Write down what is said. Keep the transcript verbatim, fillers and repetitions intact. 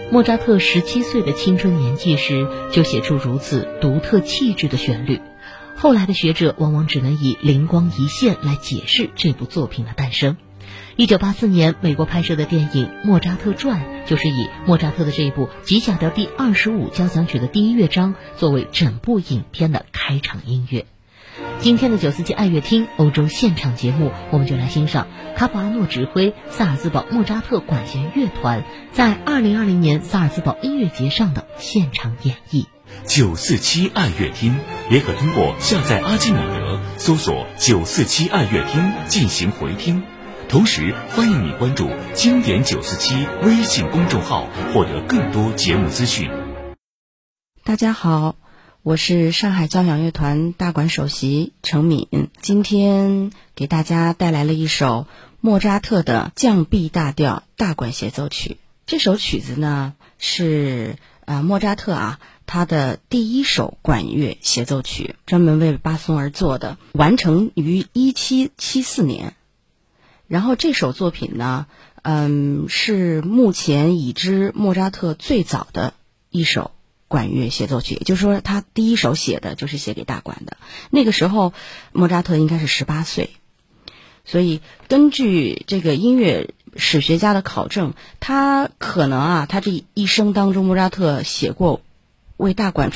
莫扎特十七岁的青春年纪时就写出如此独特气质的旋律，后来的学者往往只能以灵光一现来解释这部作品的诞生。一九八四年美国拍摄的电影《莫扎特传》就是以莫扎特的这一部《G 小调第二十五交响曲》的第一乐章作为整部影片的开场音乐。今天的九四七爱乐厅欧洲现场节目，我们就来欣赏卡普阿诺指挥萨尔兹堡莫扎特管弦乐团在二零二零年萨尔兹堡音乐节上的现场演绎。 九四七爱乐厅也可通过下载阿基米德搜索九四七爱乐厅进行回听，同时欢迎你关注经典九四七微信公众号，获得更多节目资讯。 大家好，我是上海交响乐团大管首席程敏，今天给大家带来了一首莫扎特的降 B 大调大管协奏曲。这首曲子呢是呃莫扎特啊他的第一首管乐协奏曲，专门为巴松而作的，完成于一七七四年。然后这首作品呢，嗯，是目前已知莫扎特最早的一首管乐协奏曲，也就是说他第一首写的就是写给大管的。那个时候莫扎特应该是十八岁，所以根据这个音乐史学家的考证，他可能啊他这一生当中莫扎特写过为大管